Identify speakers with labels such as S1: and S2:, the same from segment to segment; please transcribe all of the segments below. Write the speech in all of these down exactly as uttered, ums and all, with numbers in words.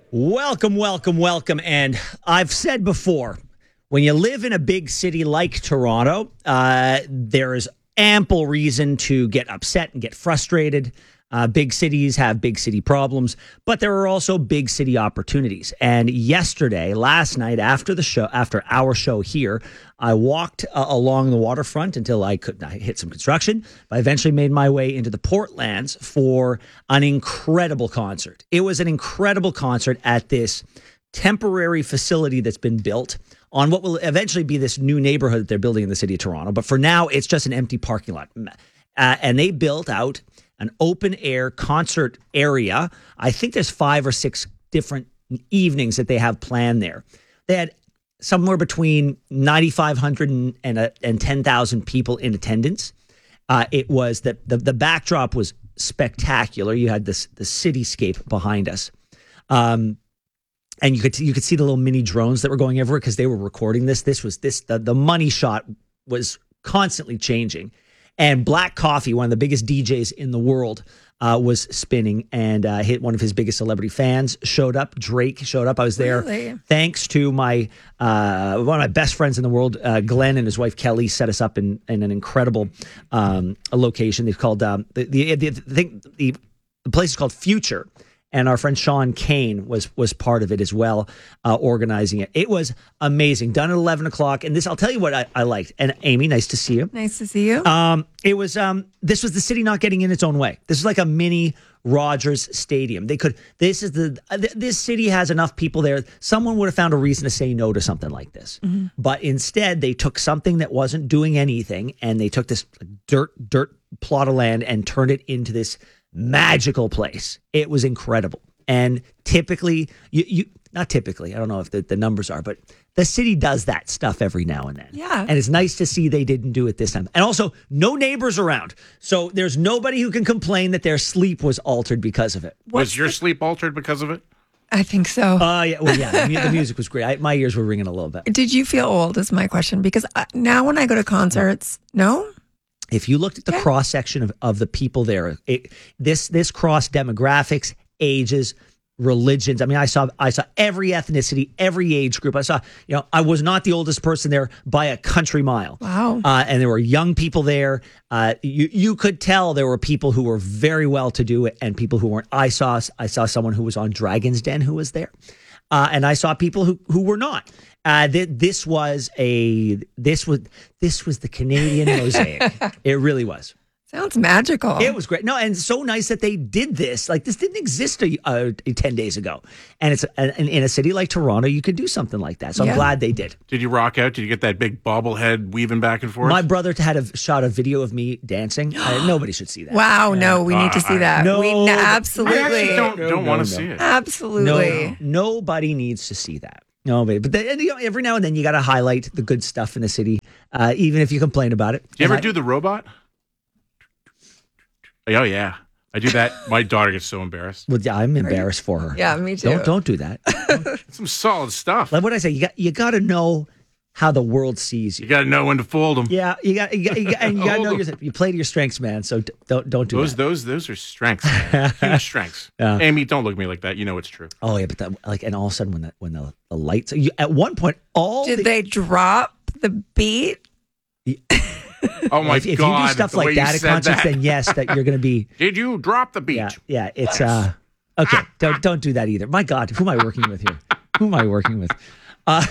S1: Welcome, welcome, welcome. And I've said before, when you live in a big city like Toronto, uh, there is ample reason to get upset and get frustrated. Uh, big cities have big city problems, but there are also big city opportunities. And yesterday, last night, after the show, after our show here, I walked uh, along the waterfront until I could I hit some construction. I eventually made my way into the Portlands for an incredible concert. It was an incredible concert at this temporary facility that's been built on what will eventually be this new neighborhood that they're building in the city of Toronto. But for now, it's just an empty parking lot. Uh, and they built out an open air concert area. I think there's five or six different evenings that they have planned there. They had somewhere between ninety-five hundred and, and, uh, and ten thousand people in attendance. Uh, it was that the, the backdrop was spectacular. You had this the cityscape behind us. Um, and you could you could see the little mini drones that were going everywhere because they were recording this. This was this the, the money shot was constantly changing. And Black Coffee, one of the biggest D Js in the world, uh, was spinning and uh, hit one of his biggest celebrity fans showed up. Drake showed up. I was there
S2: Really?
S1: thanks to my uh, one of my best friends in the world, uh, Glenn, and his wife Kelly set us up in, in an incredible um, a location. They've called um, the the the, the, thing, the the place is called Future. And our friend Sean Kane was was part of it as well, uh, organizing it. It was amazing. Done at eleven o'clock. And this, I'll tell you what I, I liked. And Amy, nice to see you.
S2: Nice to see you.
S1: Um, it was um, this was the city not getting in its own way. This is like a mini Rogers Stadium. They could. This is the. Uh, th- this city has enough people there. Someone would have found a reason to say no to something like this. Mm-hmm. But instead, they took something that wasn't doing anything, and they took this dirt dirt plot of land and turned it into this magical place. It was incredible. And typically, you, you not typically, I don't know if the, the numbers are, but the city does that stuff every now and then.
S2: Yeah.
S1: And it's nice to see they didn't do it this time. And also, no neighbors around. So there's nobody who can complain that their sleep was altered because of it.
S3: Was your sleep altered because of it?
S2: I think so.
S1: Uh, yeah, well, yeah, the, mu- the music was great. I, my ears were ringing a little bit.
S2: Did you feel old is my question. Because I, now when I go to concerts, no?
S1: If you looked at the
S2: Yeah.
S1: cross section of, of the people there, it, this this cross demographics, ages, religions. I mean, I saw I saw every ethnicity, every age group. I saw, you know, I was not the oldest person there by a country mile.
S2: Wow.
S1: Uh, and there were young people there. Uh, you you could tell there were people who were very well to do and people who weren't. I saw I saw someone who was on Dragon's Den who was there, uh, and I saw people who who were not. Uh, th- this was a this was this was the Canadian mosaic. It really was.
S2: Sounds magical.
S1: It was great. No, and so nice that they did this. Like this didn't exist a, uh, ten days ago, and it's and in a city like Toronto, you could do something like that. So
S2: Yeah.
S1: I'm glad they did.
S3: Did you rock out? Did you get that big bobblehead weaving back and forth?
S1: My brother had a shot a video of me dancing. Uh, nobody should see that.
S2: Wow, no, we need to see that.
S1: No,
S2: we,
S1: but-
S2: no,
S3: I
S2: absolutely.
S3: actually don't,
S1: No,
S3: don't
S1: no,
S3: want
S1: no.
S3: to see it.
S2: Absolutely.
S1: No, nobody needs to see that. Nobody. But the, and, you know, every now and then you got to highlight the good stuff in the city, uh, even if you complain about it.
S3: Do you ever
S1: And I-
S3: do the robot? Oh, yeah. I do that. My daughter gets so embarrassed.
S1: Well, yeah, I'm embarrassed for her.
S2: Yeah, me too.
S1: Don't don't do that.
S3: It's some solid stuff.
S1: Like what I say, you got you got to know how the world sees you.
S3: You got to know when to fold them.
S1: Yeah, you got, you got, you got and you got to know
S3: Hold
S1: your, you play to your strengths, man. So d- don't don't do
S3: Those,
S1: that.
S3: those, those are strengths. man. Huge strengths.
S1: Yeah.
S3: Amy, don't look at me like that. You know it's true.
S1: Oh yeah, but that, like, and all of a sudden when the when the, the lights, you, at one point, all
S2: Did
S1: the,
S2: they drop the beat?
S3: Oh, my
S1: if, if
S3: God.
S1: you do stuff
S3: the way
S1: like
S3: you
S1: that at
S3: said
S1: concerts,
S3: that.
S1: then yes, that you're going to be.
S3: Did you drop the beat?
S1: Yeah, yeah, it's uh okay. Don't don't do that either. My God, who am I working with here? Who am I working with? Uh,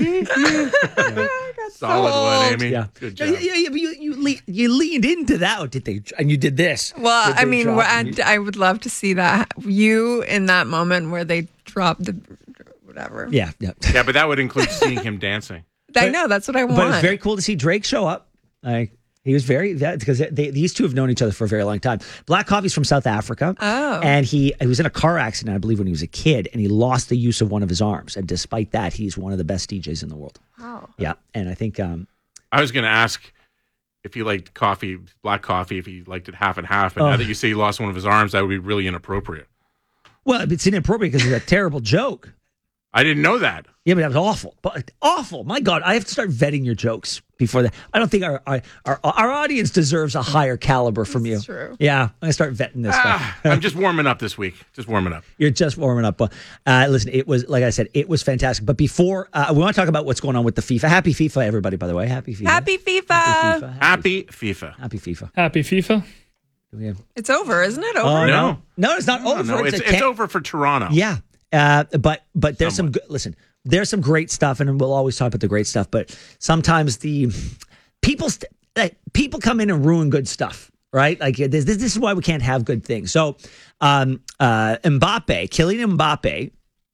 S3: Solid one, Amy.
S1: yeah,
S3: Good
S1: yeah,
S3: job.
S1: yeah, yeah, but you you, le- you leaned into that, did they? And you did this.
S2: Well,
S1: Did
S2: I
S1: they
S2: mean,
S1: drop
S2: wh-
S1: and
S2: I'd-
S1: you-
S2: I would love to see that. You in that moment where they dropped the whatever.
S1: yeah, yeah.
S3: Yeah, but that would include seeing him dancing.
S2: I know, that's what I want.
S1: But it was very cool to see Drake show up. Like he was very that because they, these two have known each other for a very long time. Black Coffee's from South Africa.
S2: Oh.
S1: And he he was in a car accident, I believe, when he was a kid, and he lost the use of one of his arms. And despite that, he's one of the best D Js in the world.
S2: Wow.
S1: Yeah, and I think um,
S3: I was going to ask if he liked coffee, black coffee, if he liked it half and half. But
S1: Oh.
S3: now that you say he lost one of his arms, that would be really inappropriate.
S1: well, it's inappropriate because it's a terrible joke.
S3: I didn't know that.
S1: Yeah, but that was awful. But awful. My God, I have to start vetting your jokes before that. I don't think our our, our, our audience deserves a higher caliber from you.
S2: That's true.
S1: Yeah, I'm going to start vetting this
S3: Ah,
S1: stuff.
S3: I'm just warming up this week. Just warming up.
S1: You're just warming up. But uh, listen, it was, like I said, it was fantastic. But before, uh, we want to talk about what's going on with the FIFA. Happy FIFA, everybody, by the way. Happy FIFA.
S2: Happy FIFA.
S1: Happy FIFA.
S3: Happy FIFA.
S1: Happy FIFA.
S4: Happy FIFA.
S1: Yeah.
S2: It's over, isn't it? Over.
S1: Oh,
S3: No.
S1: no. No, it's not
S3: No,
S1: over.
S3: no,
S1: It's
S3: it's,
S1: a
S3: it's
S1: ca-
S3: over for Toronto.
S1: Yeah. Uh, but but there's some
S3: Somewhat.
S1: good, listen, there's some great stuff, and we'll always talk about the great stuff, but sometimes the people st- like, people come in and ruin good stuff, right? Like this, this, this is why we can't have good things. So um, uh, Mbappe, Kylian Mbappe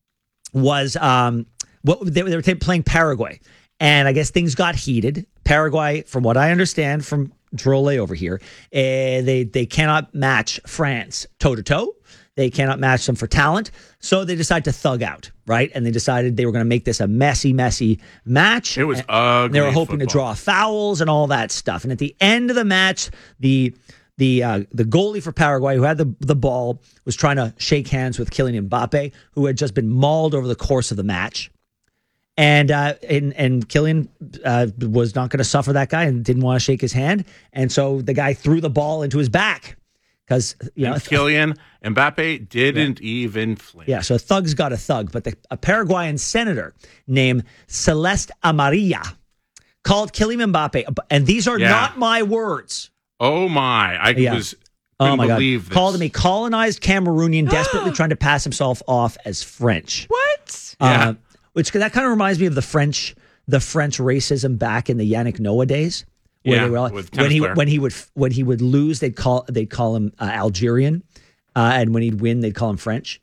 S1: was um, what they, were- they were t- playing Paraguay, and I guess things got heated. Paraguay, from what I understand from Drolle over here, uh, they they cannot match France toe to toe. They cannot match them for talent. So they decided to thug out, right? And they decided they were going to make this a messy, messy match.
S3: It was
S1: And
S3: ugly.
S1: They were hoping to
S3: football.
S1: draw fouls and all that stuff. And at the end of the match, the the uh, the goalie for Paraguay, who had the, the ball, was trying to shake hands with Kylian Mbappe, who had just been mauled over the course of the match. And uh, and and Kylian uh, was not going to suffer that guy and didn't want to shake his hand. And so the guy threw the ball into his back. Because, you know,
S3: And Kylian Mbappe didn't even flinch.
S1: yeah, so a thug's got a thug. But the, a Paraguayan senator named Celeste Amarilla called Kylian Mbappe, and these are
S3: Yeah.
S1: not my words.
S3: Oh my! I
S1: Yeah.
S3: was
S1: Oh
S3: couldn't
S1: my God.
S3: believe this.
S1: Called him a colonized Cameroonian desperately trying to pass himself off as French.
S2: What?
S3: Yeah.
S1: Uh, which that kind of reminds me of the French, the French racism back in the Yannick Noah days. Where
S3: Yeah,
S1: they were all,
S3: with
S1: when
S3: tennis
S1: he
S3: player.
S1: when he would when he would lose, they'd call they'd call him uh, Algerian, uh, and when he'd win, they'd call him French.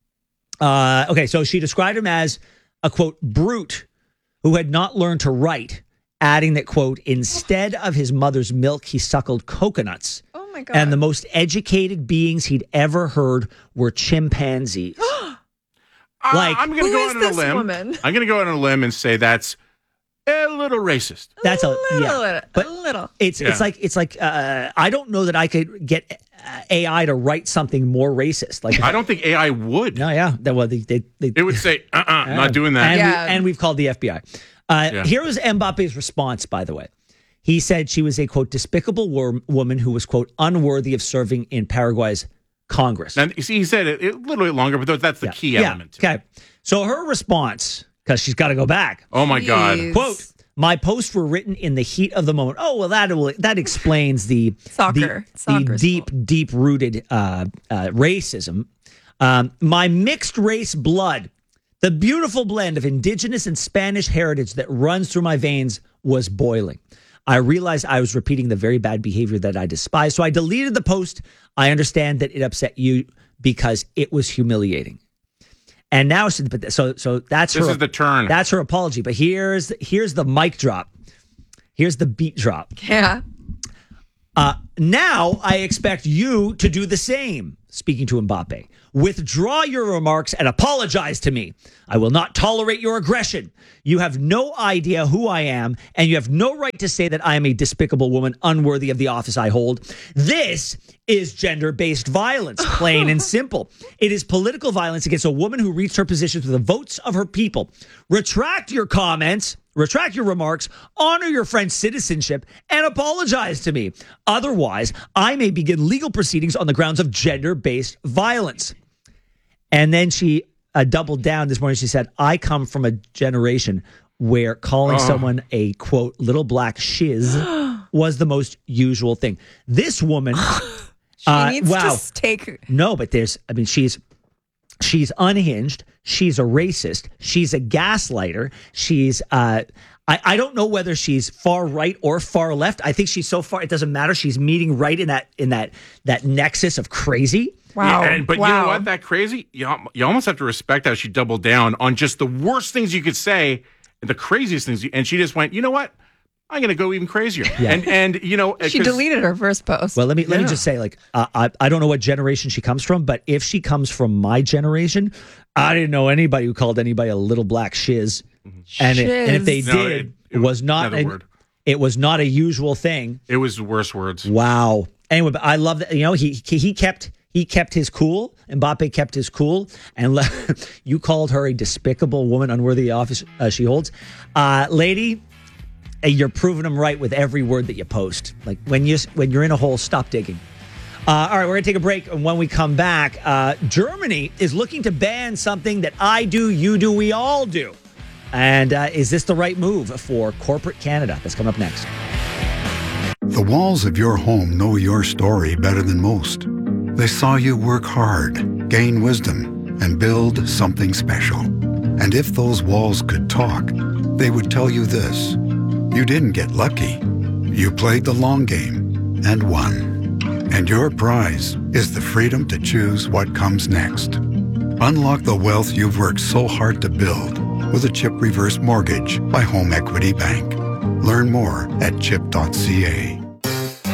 S1: Uh, okay, so she described him as a quote brute who had not learned to write, adding that quote instead of his mother's milk, he suckled coconuts.
S2: Oh my God.
S1: And the most educated beings he'd ever heard were chimpanzees.
S3: Uh,
S1: like,
S3: I'm going to
S2: who
S3: go
S2: is
S3: out on a
S2: this
S3: limb.
S2: woman?
S3: I'm going to go out on a limb and say that's a little racist.
S1: That's a,
S2: little,
S1: yeah.
S2: little,
S1: But
S2: a little.
S1: It's
S3: Yeah.
S1: it's like it's like uh, I don't know that I could get uh, A I to write something more racist. Like
S3: I don't think A I would.
S1: no, yeah, that well they they, they
S3: It would say, uh, uh not doing that.
S1: And,
S2: Yeah.
S1: we, and we've called the F B I. Uh,
S3: Yeah.
S1: Here was Mbappe's response, by the way. He said she was a quote despicable wor- woman who was quote unworthy of serving in Paraguay's Congress.
S3: Now, you see, he said it, it a little bit longer, but that's the
S1: Yeah.
S3: key
S1: Yeah.
S3: element.
S1: Okay, so her response, because she's got to go back.
S3: Oh my God!
S2: Jeez.
S1: Quote, my posts were written in the heat of the moment. Oh, well, that will, that explains the
S2: Soccer.
S1: the, the
S2: Soccer's
S1: deep, deep rooted uh, uh, racism. Um, my mixed race blood, the beautiful blend of indigenous and Spanish heritage that runs through my veins was boiling. I realized I was repeating the very bad behavior that I despise. So I deleted the post. I understand that it upset you because it was humiliating. And now, so so, so that's
S3: This
S1: her.
S3: is the turn.
S1: That's her apology. But here's here's the mic drop. Here's the beat drop.
S2: Yeah.
S1: Uh, now I expect you to do the same. Speaking to Mbappe, withdraw your remarks and apologize to me. I will not tolerate your aggression. You have no idea who I am, and you have no right to say that I am a despicable woman unworthy of the office I hold. This is gender-based violence, plain and simple. It is political violence against a woman who reached her position through the votes of her people. Retract your comments. Retract your remarks, honor your French citizenship, and apologize to me. Otherwise, I may begin legal proceedings on the grounds of gender-based violence. And then she uh, doubled down this morning. She said, I come from a generation where calling
S3: Oh.
S1: someone a, quote, little black shiz was the most usual thing. This woman...
S2: She
S1: uh,
S2: needs
S1: wow.
S2: to take.
S1: No, but there's, I mean, she's she's unhinged. She's a racist. She's a gaslighter. She's, uh, I, I don't know whether she's far right or far left. I think she's so far, it doesn't matter. She's meeting right in that, in that, that nexus of crazy.
S2: Wow.
S3: Yeah, and, but
S2: wow.
S3: you know what? That crazy. You, al- you almost have to respect how she doubled down on just the worst things you could say, and the craziest things. you- And she just went, you know what? I'm going to go even crazier.
S1: Yeah.
S3: And and you know,
S2: She
S3: 'cause-
S2: deleted her first post.
S1: Well, let me, let me
S3: Yeah.
S1: just say, like, uh, I, I don't know what generation she comes from, but if she comes from my generation, I didn't know anybody who called anybody a little black shiz. And, it, and if they
S2: Shiz.
S3: No,
S1: did,
S3: it-
S1: it, was not,
S3: another
S1: an-
S3: word.
S1: it was not a usual thing.
S3: It was the worst words.
S1: Wow. Anyway, but I love that. You know, he he he kept He kept his cool. Mbappe kept his cool. And le- you called her a despicable woman, unworthy of the office uh, she holds. Uh, lady, uh, you're proving them right with every word that you post. Like when, you, when you're in a hole, stop digging. Uh, all right, we're going to take a break. And when we come back, uh, Germany is looking to ban something that I do, you do, we all do. And uh, is this the right move for corporate Canada? That's coming up next.
S4: The walls of your home know your story better than most. They saw you work hard, gain wisdom, and build something special. And if those walls could talk, they would tell you this. You didn't get lucky. You played the long game and won. And your prize is the freedom to choose what comes next. Unlock the wealth you've worked so hard to build with a CHIP Reverse Mortgage by Home Equity Bank. Learn more at chip dot c a.